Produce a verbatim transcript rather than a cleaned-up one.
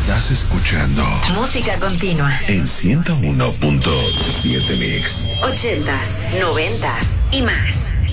Estás escuchando música continua en ciento uno punto siete Mix. ochentas, noventas y más.